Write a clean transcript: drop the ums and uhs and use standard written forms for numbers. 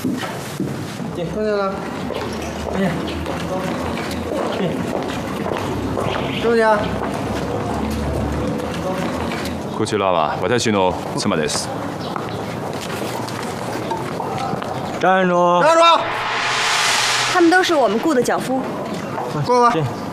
看见了？看见。どうや？ こちらは私の妻です。 站住！ 他们都是我们雇的脚夫。 过吧。